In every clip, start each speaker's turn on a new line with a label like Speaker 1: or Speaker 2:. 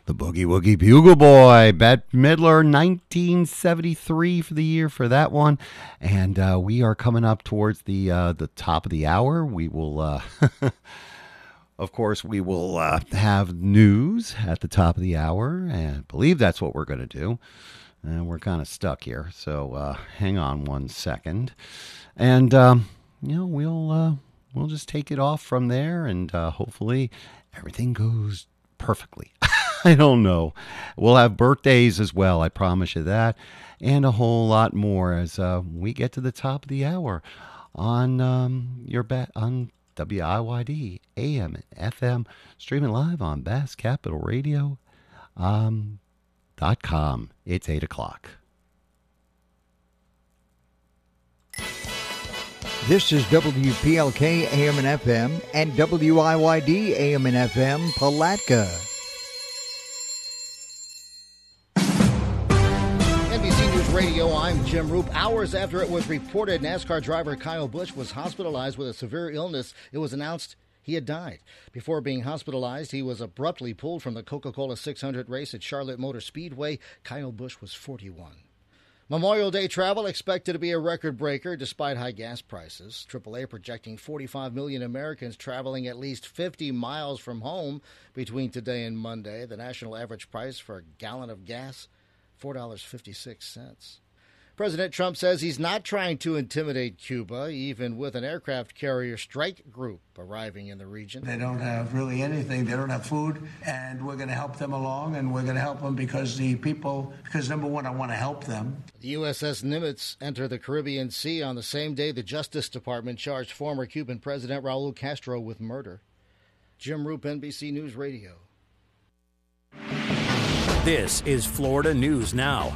Speaker 1: The Boogie Woogie Bugle Boy, Bette Midler, 1973 for the year for that one. And we are coming up towards the top of the hour. We will, of course, we will have news at the top of the hour. And I believe that's what we're going to do. And we're kind of stuck here. So hang on one second. And, we'll just take it off from there. And hopefully everything goes perfectly. I don't know. We'll have birthdays as well. I promise you that. And a whole lot more as we get to the top of the hour on on WIYD AM and FM, streaming live on BassCapitalRadio.com. It's 8 o'clock.
Speaker 2: This is WPLK AM and FM and WIYD AM and FM Palatka.
Speaker 3: NBC News Radio, I'm Jim Roop. Hours after it was reported NASCAR driver Kyle Busch was hospitalized with a severe illness, it was announced he had died. Before being hospitalized, he was abruptly pulled from the Coca-Cola 600 race at Charlotte Motor Speedway. Kyle Busch was 41. Memorial Day travel expected to be a record breaker despite high gas prices. AAA projecting 45 million Americans traveling at least 50 miles from home between today and Monday. The national average price for a gallon of gas, $4.56. President Trump says he's not trying to intimidate Cuba, even with an aircraft carrier strike group arriving in the region.
Speaker 4: They don't have really anything. They don't have food, and we're going to help them along, and we're going to help them because number one, I want to help them.
Speaker 3: The USS Nimitz entered the Caribbean Sea on the same day the Justice Department charged former Cuban President Raul Castro with murder. Jim Roop, NBC News Radio.
Speaker 5: This is Florida News Now.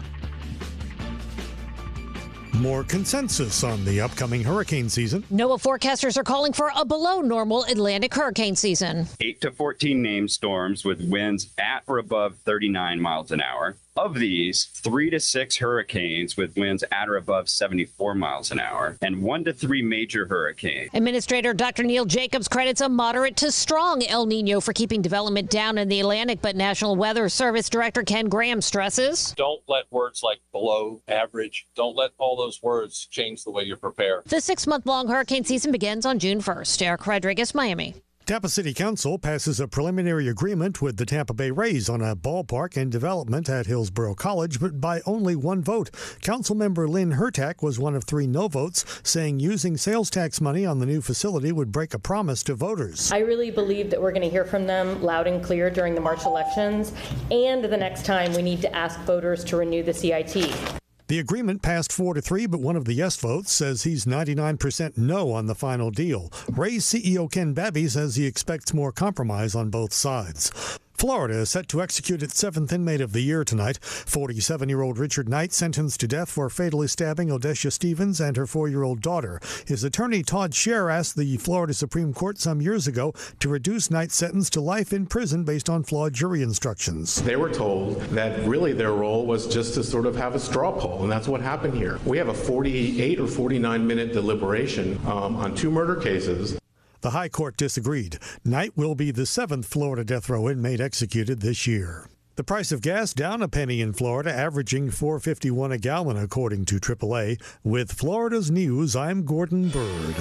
Speaker 6: More consensus on the upcoming hurricane season.
Speaker 7: NOAA forecasters are calling for a below-normal Atlantic hurricane season.
Speaker 8: 8 to 14 named storms with winds at or above 39 miles an hour. Of these, 3 to 6 hurricanes with winds at or above 74 miles an hour, and 1 to 3 major hurricanes.
Speaker 7: Administrator Dr. Neil Jacobs credits a moderate to strong El Nino for keeping development down in the Atlantic, but National Weather Service Director Ken Graham stresses,
Speaker 9: don't let words like below, average, don't let all those words change the way you prepare.
Speaker 7: The 6-month-long hurricane season begins on June 1st. Eric Rodriguez, Miami.
Speaker 6: Tampa City Council passes a preliminary agreement with the Tampa Bay Rays on a ballpark and development at Hillsborough College, but by only one vote. Councilmember Lynn Hertak was one of 3 no votes, saying using sales tax money on the new facility would break a promise to voters.
Speaker 10: I really believe that we're going to hear from them loud and clear during the March elections, and the next time we need to ask voters to renew the CIT.
Speaker 6: The agreement passed 4-3, but one of the yes votes says he's 99% no on the final deal. Ray's CEO Ken Babby says he expects more compromise on both sides. Florida is set to execute its 7th inmate of the year tonight. 47-year-old Richard Knight sentenced to death for fatally stabbing Odesha Stevens and her 4-year-old daughter. His attorney, Todd Scher, asked the Florida Supreme Court some years ago to reduce Knight's sentence to life in prison based on flawed jury instructions.
Speaker 11: They were told that really their role was just to sort of have a straw poll, and that's what happened here. We have a 48 or 49-minute deliberation on 2 murder cases.
Speaker 6: The High Court disagreed. Knight will be the 7th Florida death row inmate executed this year. The price of gas down a penny in Florida, averaging $4.51 a gallon, according to AAA. With Florida's News, I'm Gordon Bird.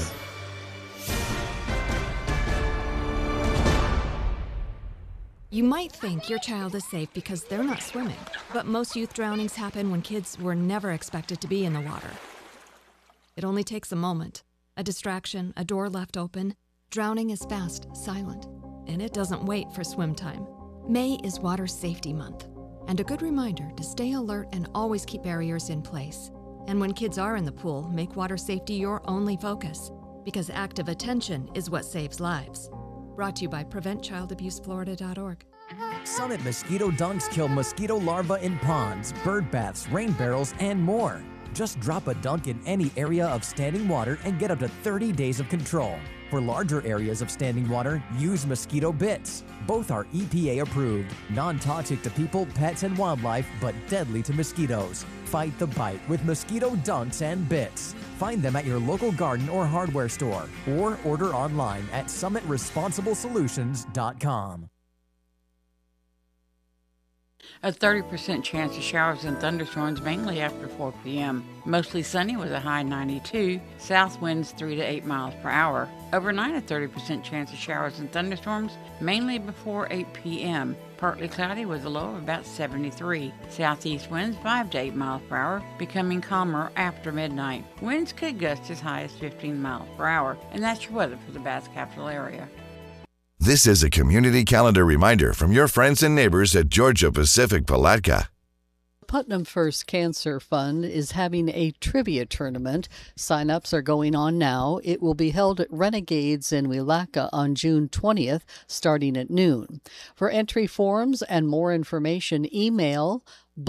Speaker 12: You might think your child is safe because they're not swimming, but most youth drownings happen when kids were never expected to be in the water. It only takes a moment, a distraction, a door left open. Drowning is fast, silent, and it doesn't wait for swim time. May is Water Safety Month, and a good reminder to stay alert and always keep barriers in place. And when kids are in the pool, make water safety your only focus, because active attention is what saves lives. Brought to you by PreventChildAbuseFlorida.org.
Speaker 13: Summit Mosquito Dunks kill mosquito larvae in ponds, bird baths, rain barrels, and more. Just drop a dunk in any area of standing water and get up to 30 days of control. For larger areas of standing water, use mosquito bits. Both are EPA approved, non-toxic to people, pets, and wildlife, but deadly to mosquitoes. Fight the bite with mosquito dunks and bits. Find them at your local garden or hardware store, or order online at summitresponsibleSolutions.com.
Speaker 14: A 30% chance of showers and thunderstorms mainly after 4 p.m. Mostly sunny with a high 92. South winds 3 to 8 miles per hour. Overnight, a 30% chance of showers and thunderstorms mainly before 8 p.m. Partly cloudy with a low of about 73. Southeast winds 5 to 8 miles per hour, becoming calmer after midnight. Winds could gust as high as 15 miles per hour. And that's your weather for the Bass Capital area.
Speaker 15: This is a community calendar reminder from your friends and neighbors at Georgia Pacific Palatka.
Speaker 16: Putnam First Cancer Fund is having a trivia tournament. Sign-ups are going on now. It will be held at Renegades in Willaca on June 20th, starting at noon. For entry forms and more information, email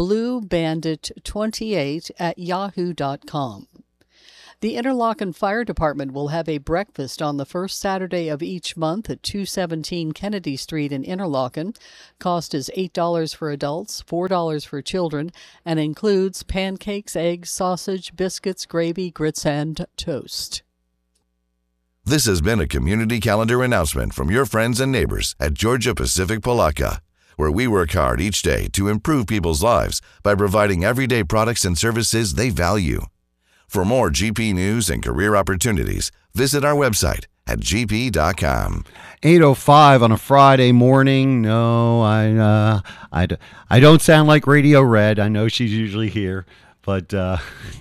Speaker 16: bluebandit28@yahoo.com. The Interlochen Fire Department will have a breakfast on the first Saturday of each month at 217 Kennedy Street in Interlochen. Cost is $8 for adults, $4 for children, and includes pancakes, eggs, sausage, biscuits, gravy, grits, and toast.
Speaker 15: This has been a community calendar announcement from your friends and neighbors at Georgia Pacific Palatka, where we work hard each day to improve people's lives by providing everyday products and services they value. For more GP news and career opportunities, visit our website at gp.com.
Speaker 1: 8:05 on a Friday morning. No, I don't sound like Radio Red. I know she's usually here, but yeah.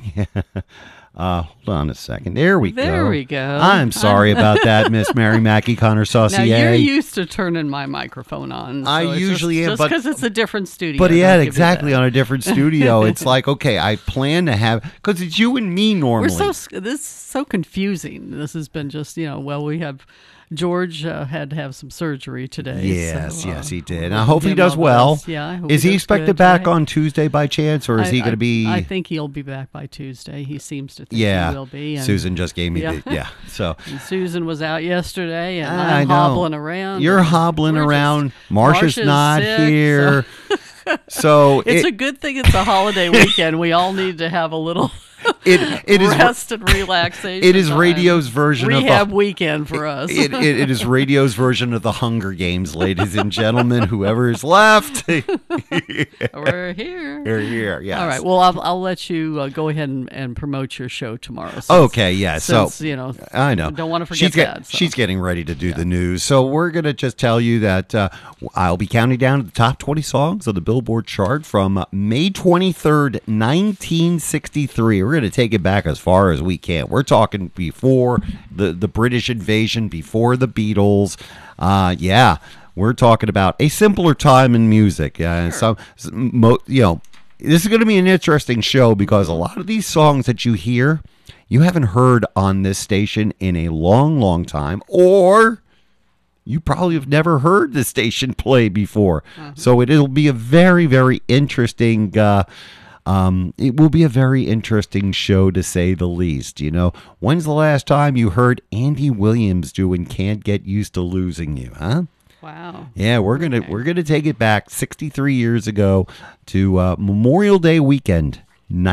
Speaker 1: Hold on a second. There we go.
Speaker 16: There we go.
Speaker 1: I'm sorry about that, Miss Mary Mackey Connor Saucier.
Speaker 16: Now, you're used to turning my microphone on. So
Speaker 1: I usually am,
Speaker 16: just because it's a different studio.
Speaker 1: But yeah, exactly, on a different studio. It's like, okay, I plan to have, because it's you and me normally.
Speaker 16: This is so confusing. This has been just, we have... George had to have some surgery today.
Speaker 1: Yes, yes, he did. I hope he does well.
Speaker 16: Yeah, I hope
Speaker 1: is he expected back
Speaker 16: today
Speaker 1: on Tuesday by chance, or is he going to be?
Speaker 16: I think he'll be back by Tuesday. He seems to think he will be. And
Speaker 1: Susan just gave me so
Speaker 16: and Susan was out yesterday, and I'm hobbling around.
Speaker 1: You're hobbling around. Marcia's not
Speaker 16: sick,
Speaker 1: here. So
Speaker 16: it's a good thing it's a holiday weekend. We all need to have a little rest and relaxation.
Speaker 1: It is radio's version
Speaker 16: rehab weekend for us.
Speaker 1: It is radio's version of the Hunger Games, ladies and gentlemen. Whoever is left,
Speaker 16: we're here.
Speaker 1: We're here. Yes.
Speaker 16: All right. Well, I'll let you go ahead and promote your show tomorrow.
Speaker 1: Okay. Yeah.
Speaker 16: Since,
Speaker 1: I know.
Speaker 16: Don't want to forget that. So.
Speaker 1: She's getting ready to do the news, so we're gonna just tell you that I'll be counting down the top 20 songs of the Billboard chart from May 23rd, 1963. We're going to take it back as far as we can. We're talking before the British invasion, before the Beatles. We're talking about a simpler time in music. This is going to be an interesting show because a lot of these songs that you hear, you haven't heard on this station in a long, long time, or you probably have never heard the station play before. So it'll be a very, very interesting it will be a very interesting show, to say the least. When's the last time you heard Andy Williams doing "Can't Get Used to Losing You"? Huh?
Speaker 16: Wow.
Speaker 1: Yeah, we're gonna take it back 63 years ago to Memorial Day weekend,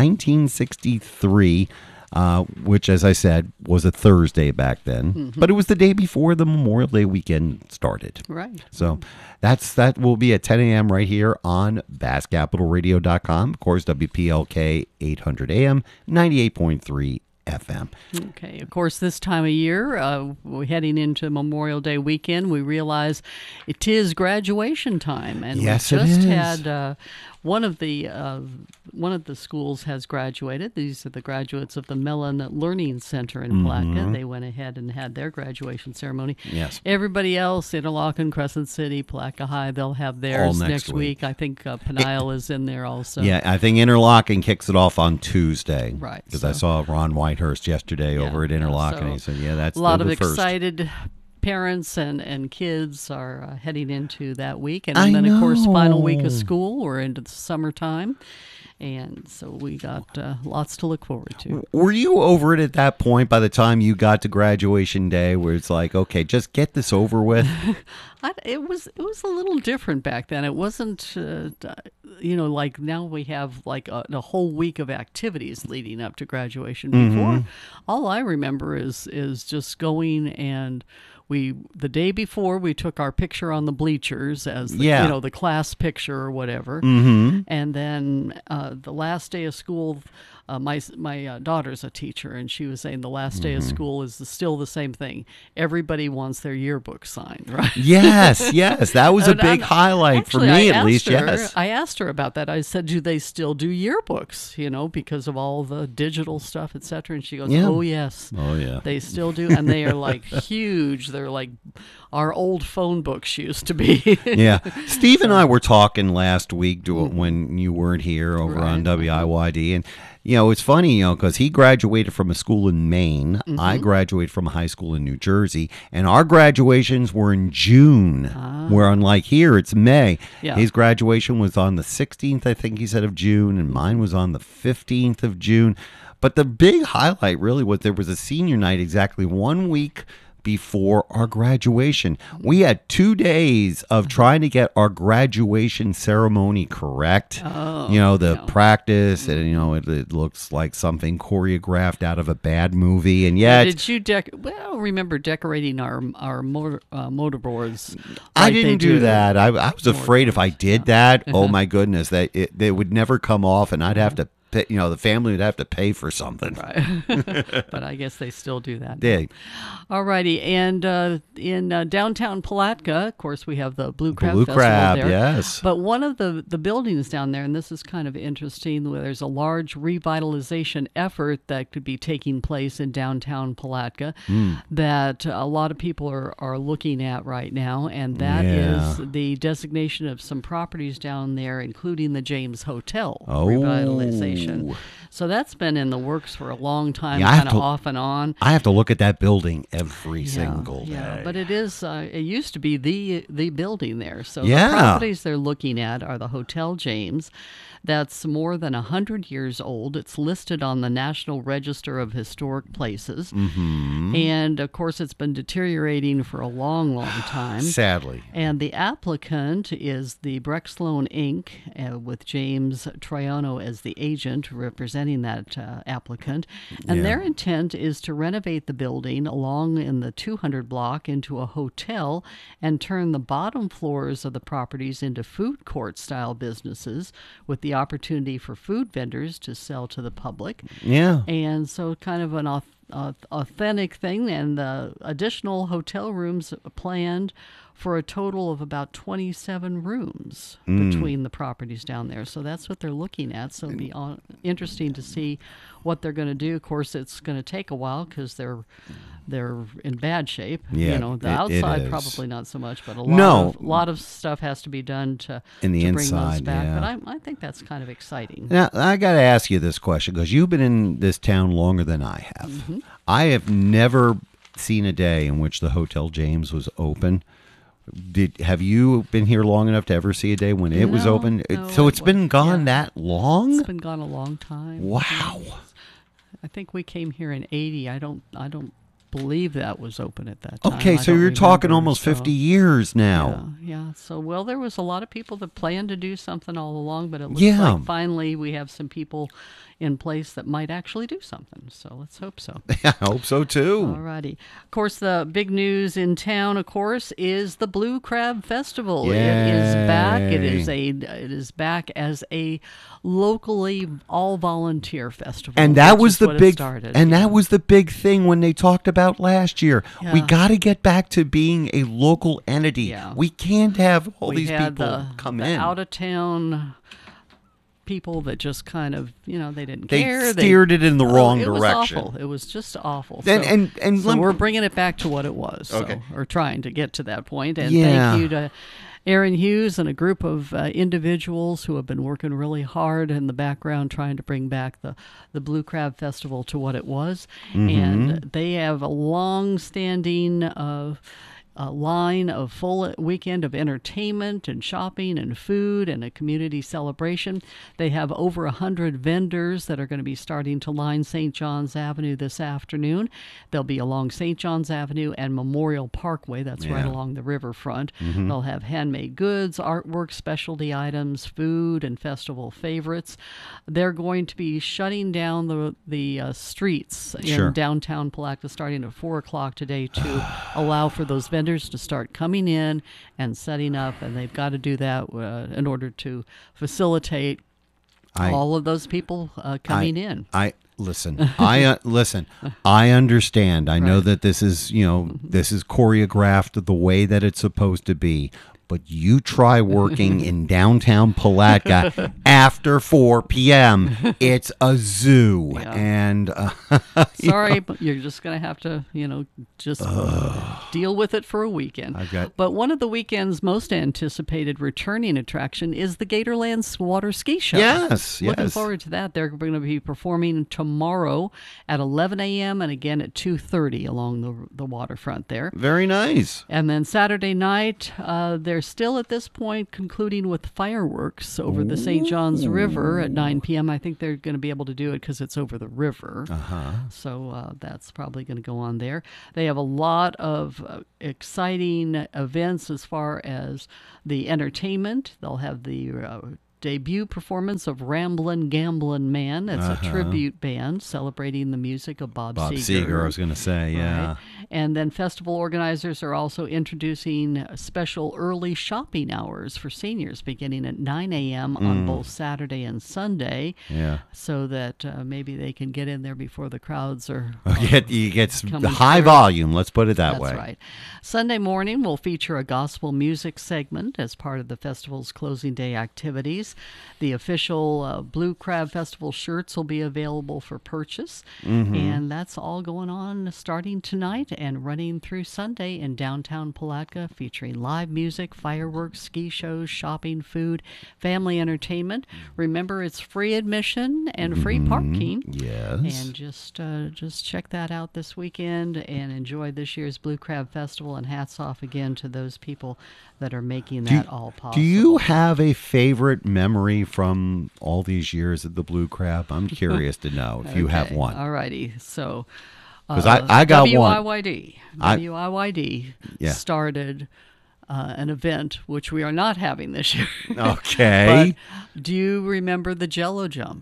Speaker 1: 1963. Which, as I said, was a Thursday back then, but it was the day before the Memorial Day weekend started.
Speaker 16: Right.
Speaker 1: So that will be at 10 a.m. right here on BassCapitalRadio.com. Of course, WPLK 800 AM, 98.3 FM.
Speaker 16: Okay. Of course, this time of year, we're heading into Memorial Day weekend. We realize it is graduation time, and
Speaker 1: yes,
Speaker 16: we just
Speaker 1: it is.
Speaker 16: had one of the schools has graduated. These are the graduates of the Mellon Learning Center in Palatka. They went ahead and had their graduation ceremony.
Speaker 1: Yes.
Speaker 16: Everybody else, Interlochen, Crescent City, Palatka High, they'll have theirs
Speaker 1: all next
Speaker 16: week. I think Peniel is in there also.
Speaker 1: Yeah, I think Interlochen kicks it off on Tuesday.
Speaker 16: Right.
Speaker 1: Because I saw Ron Whitehurst yesterday over at Interlochen. And he said, that's
Speaker 16: a lot of
Speaker 1: first.
Speaker 16: Excited parents and kids are heading into that week. And then, of course, final week of school. We're into the summertime. And so we got lots to look forward to.
Speaker 1: Were you over it at that point by the time you got to graduation day where it's like, okay, just get this over with?
Speaker 16: It was a little different back then. It wasn't, like now we have like a whole week of activities leading up to graduation. Before, all I remember is just going and the day before we took our picture on the bleachers as the, the class picture or whatever.
Speaker 1: Mm-hmm.
Speaker 16: And then the last day of school, my daughter's a teacher, and she was saying the last day of school is still the same thing. Everybody wants their yearbook signed, right?
Speaker 1: Yes, that was a big highlight for me, at least. Yes,
Speaker 16: I asked her about that. I said, "Do they still do yearbooks? Because of all the digital stuff, etc." And she goes, "Oh yes, they still do, and they are like huge. They're like our old phone books used to be."
Speaker 1: Yeah, Steve and I were talking last week when you weren't here over on WIYD, and. It's funny, because he graduated from a school in Maine. Mm-hmm. I graduated from a high school in New Jersey, and our graduations were in June, where unlike here, it's May. Yeah. His graduation was on the 16th, I think he said, of June, and mine was on the 15th of June. But the big highlight really was there was a senior night exactly 1 week before our graduation. We had 2 days of trying to get our graduation ceremony correct. Practice, and it looks like something choreographed out of a bad movie, and yet
Speaker 16: did you remember decorating our motorboards?
Speaker 1: I didn't do that. I was afraid if I did that, oh my goodness, that they would never come off, and I'd have to. The family would have to pay for something.
Speaker 16: Right. But I guess they still do that.
Speaker 1: Yeah.
Speaker 16: All righty. And in downtown Palatka, of course, we have the Blue Crab Festival there.
Speaker 1: Yes.
Speaker 16: But one of the buildings down there, and this is kind of interesting, where there's a large revitalization effort that could be taking place in downtown Palatka that a lot of people are looking at right now, and that is the designation of some properties down there, including the James Hotel revitalization. So that's been in the works for a long time, kind of off and on.
Speaker 1: I have to look at that building every single day.
Speaker 16: Yeah, but it is. It used to be the building there. So the properties they're looking at are the Hotel James. That's more than 100 years old. It's listed on the National Register of Historic Places. Mm-hmm. And, of course, it's been deteriorating for a long, long time.
Speaker 1: Sadly.
Speaker 16: And the applicant is the Breck Sloan Inc., with James Triano as the agent representing that applicant. And their intent is to renovate the building along in the 200 block into a hotel and turn the bottom floors of the properties into food court-style businesses with the opportunity for food vendors to sell to the public.
Speaker 1: Yeah.
Speaker 16: And so kind of an authentic thing, and the additional hotel rooms planned for a total of about 27 rooms between the properties down there. So that's what they're looking at. So it'll be interesting to see what they're going to do. Of course, it's going to take a while because they're in bad shape.
Speaker 1: Yeah,
Speaker 16: the outside probably not so much, but a lot of stuff has to be done to bring those back.
Speaker 1: Yeah.
Speaker 16: But I think that's kind of exciting.
Speaker 1: Now, I got to ask you this question because you've been in this town longer than I have. Mm-hmm. I have never seen a day in which the Hotel James was open. Have you been here long enough to ever see a day when it was open? So it's been gone that long?
Speaker 16: It's been gone a long time.
Speaker 1: Wow.
Speaker 16: I think we came here in 80. I don't believe that was open at that time.
Speaker 1: Okay, so you're talking almost 50 years now.
Speaker 16: Yeah. So, there was a lot of people that planned to do something all along, but it looks like finally we have some people in place that might actually do something. So let's hope so.
Speaker 1: I hope so too.
Speaker 16: All righty. Of course, the big news in town, of course, is the Blue Crab Festival.
Speaker 1: Yay.
Speaker 16: It is back. It is back as a locally all volunteer festival.
Speaker 1: And that was the big that was the big thing when they talked about last year. Yeah. We got to get back to being a local entity. Yeah. We can't have all these people come in.
Speaker 16: Out of town people that just kind of, they didn't care.
Speaker 1: They steered it in the wrong direction.
Speaker 16: It was awful. It was just awful.
Speaker 1: And
Speaker 16: so we're bringing it back to what it was. Okay. So, or trying to get to that point. And thank you to Aaron Hughes and a group of individuals who have been working really hard in the background trying to bring back the Blue Crab Festival to what it was. Mm-hmm. And they have a long-standing line of full weekend of entertainment and shopping and food and a community celebration. They have over 100 vendors that are going to be starting to line St. John's Avenue this afternoon. They'll be along St. John's Avenue and Memorial Parkway. That's right along the riverfront.
Speaker 1: Mm-hmm.
Speaker 16: They'll have handmade goods, artwork, specialty items, food, and festival favorites. They're going to be shutting down the streets in downtown Palatka starting at 4 o'clock today to allow for those vendors to start coming in and setting up, and they've got to do that in order to facilitate all of those people coming in.
Speaker 1: Listen. I understand. I know that this is choreographed the way that it's supposed to be. But you try working in downtown Palatka after 4 p.m. It's a zoo.
Speaker 16: Yeah.
Speaker 1: And
Speaker 16: sorry, but you're just going to have to, just deal with it for a weekend. But one of the weekend's most anticipated returning attraction is the Gatorland Water Ski Show.
Speaker 1: Yes.
Speaker 16: Looking forward to that. They're going to be performing tomorrow at 11 a.m. and again at 2:30 along the waterfront there.
Speaker 1: Very nice.
Speaker 16: And then Saturday night, they're still at this point concluding with fireworks over the St. Johns River at 9 p.m. I think they're going to be able to do it because it's over the river. So that's probably going to go on there. They have a lot of exciting events as far as the entertainment. They'll have the debut performance of Ramblin' Gamblin' Man. It's a tribute band celebrating the music of Bob Seger.
Speaker 1: I was going to say, yeah.
Speaker 16: Right. And then festival organizers are also introducing special early shopping hours for seniors beginning at 9 a.m. on both Saturday and Sunday.
Speaker 1: Yeah.
Speaker 16: So that maybe they can get in there before the crowds are
Speaker 1: you get the high
Speaker 16: through.
Speaker 1: Volume, let's put it that way.
Speaker 16: That's right. Sunday morning will feature a gospel music segment as part of the festival's closing day activities. The official Blue Crab Festival shirts will be available for purchase. And that's all going on starting tonight and running through Sunday in downtown Palatka, featuring live music, fireworks, ski shows, shopping, food, family entertainment. Remember, it's free admission and free parking.
Speaker 1: Yes.
Speaker 16: And just check that out this weekend and enjoy this year's Blue Crab Festival. And hats off again to those people that are making that all possible.
Speaker 1: Do you have a favorite memory from all these years at the Blue Crab? I'm curious to know if you have one.
Speaker 16: All righty. So,
Speaker 1: because I got
Speaker 16: WIYD.
Speaker 1: one.
Speaker 16: WIYD started an event which we are not having this year.
Speaker 1: Okay.
Speaker 16: But do you remember the Jello Jump?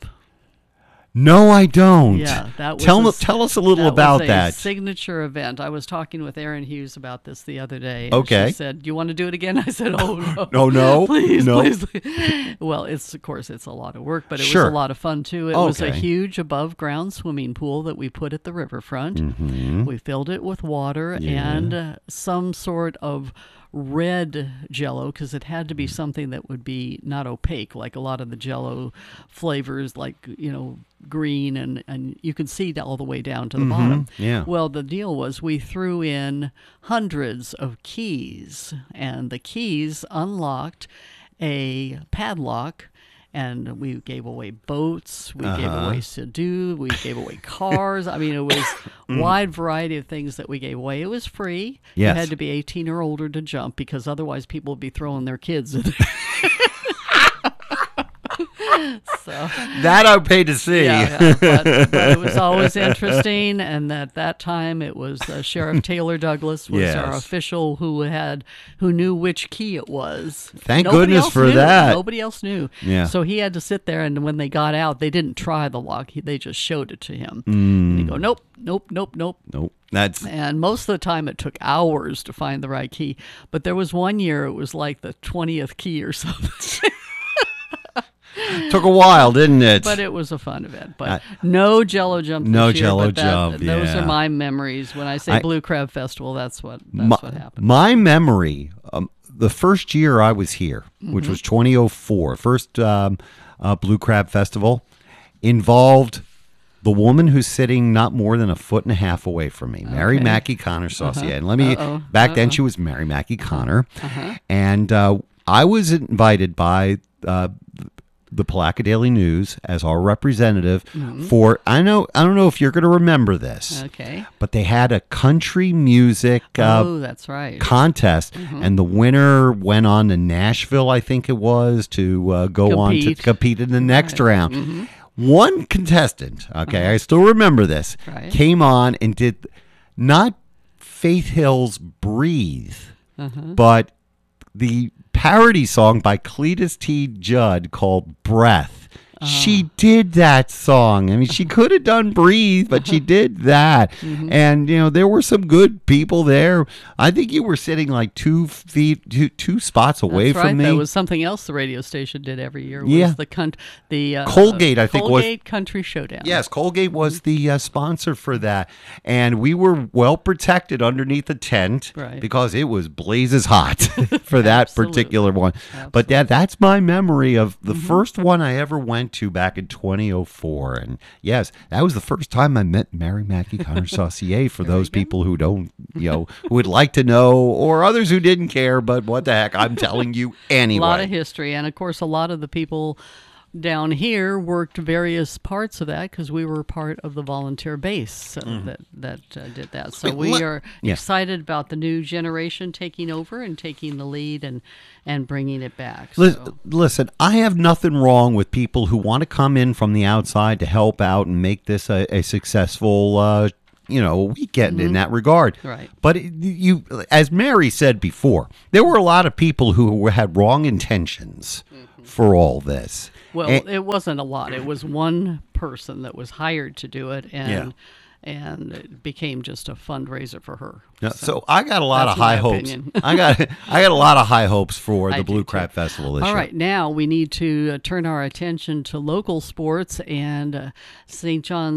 Speaker 1: No, I don't.
Speaker 16: Yeah, that was
Speaker 1: tell us a little about that.
Speaker 16: Signature event. I was talking with Erin Hughes about this the other day.
Speaker 1: Okay.
Speaker 16: She said, "Do you want to do it again?" I said, "Oh no,
Speaker 1: no,
Speaker 16: please,
Speaker 1: no."
Speaker 16: please." Well, it's a lot of work, but it was a lot of fun too. It was a huge above ground swimming pool that we put at the riverfront. We filled it with water and some sort of red Jello, because it had to be something that would be not opaque, like a lot of the Jello flavors, like green and you could see all the way down to the bottom.
Speaker 1: Yeah.
Speaker 16: Well, the deal was we threw in hundreds of keys, and the keys unlocked a padlock. And we gave away boats, we gave away Sea-Doo, we gave away cars. I mean, it was a wide variety of things that we gave away. It was free.
Speaker 1: Yes.
Speaker 16: You had to be 18 or older to jump, because otherwise people would be throwing their kids in there. So
Speaker 1: that I paid to see.
Speaker 16: But it was always interesting, and at that time it was Sheriff Taylor Douglas was our official who knew which key it was.
Speaker 1: Thank goodness for that.
Speaker 16: Nobody else knew.
Speaker 1: Yeah.
Speaker 16: So he had to sit there, and when they got out, they didn't try the lock. They just showed it to him. And he'd go, nope. And most of the time it took hours to find the right key. But there was one year it was like the 20th key or something.
Speaker 1: Took a while, didn't it?
Speaker 16: But it was a fun event. But no Jello Jump.
Speaker 1: No
Speaker 16: this year,
Speaker 1: Jello
Speaker 16: but
Speaker 1: Jump.
Speaker 16: Those are my memories. When I say Blue Crab Festival, that's what happened.
Speaker 1: My memory, the first year I was here, which was 2004, first Blue Crab Festival, involved the woman who's sitting not more than a foot and a half away from me, Mary Mackey Connor Saucier. And back then she was Mary Mackey Connor. And I was invited by the Palatka Daily News as our representative
Speaker 16: Mhm.
Speaker 1: for I don't know if you're going to remember this.
Speaker 16: Okay.
Speaker 1: But they had a country music
Speaker 16: Oh, that's right.
Speaker 1: contest,
Speaker 16: Mhm.
Speaker 1: and the winner went on to Nashville, I think it was, to go on to
Speaker 16: Compete.
Speaker 1: compete in the next
Speaker 16: Right.
Speaker 1: round.
Speaker 16: Mhm.
Speaker 1: One contestant, okay, I still remember this,
Speaker 16: Right.
Speaker 1: came on and did not Faith Hill's Breathe, but the parody song by Cletus T. Judd called Breath. She did that song. I mean, she could have done Breathe, but she did that. And, there were some good people there. I think you were sitting like 2 spots away
Speaker 16: That's right.
Speaker 1: from me.
Speaker 16: That was something else the radio station did every year. Was
Speaker 1: Yeah.
Speaker 16: the
Speaker 1: Colgate, I think, was
Speaker 16: Colgate Country Showdown.
Speaker 1: Yes, Colgate was the sponsor for that, and we were well protected underneath the tent
Speaker 16: Right.
Speaker 1: because it was blazes hot for that particular one. But that's my memory of the first one I ever went to back in 2004, and yes, that was the first time I met Mary Mackey Connor Saucier. For those people who don't, who would like to know, or others who didn't care, but what the heck, I'm telling you anyway.
Speaker 16: A lot of history, and of course, a lot of the people down here worked various parts of that because we were part of the volunteer base that did that. So we are excited about the new generation taking over and taking the lead and bringing it back.
Speaker 1: Listen, I have nothing wrong with people who want to come in from the outside to help out and make this a successful weekend in that regard.
Speaker 16: Right.
Speaker 1: But you, as Mary said before, there were a lot of people who had wrong intentions for all this.
Speaker 16: Well,
Speaker 1: And-
Speaker 16: it wasn't a lot. It was one person that was hired to do it, and it became just a fundraiser for her.
Speaker 1: Yeah, so I got a lot of
Speaker 16: that's my
Speaker 1: high hopes.
Speaker 16: opinion.
Speaker 1: I got a lot of high hopes for
Speaker 16: I
Speaker 1: the
Speaker 16: do
Speaker 1: Blue
Speaker 16: too.
Speaker 1: Crab Festival this year.
Speaker 16: All right, now we need to turn our attention to local sports, and St. John's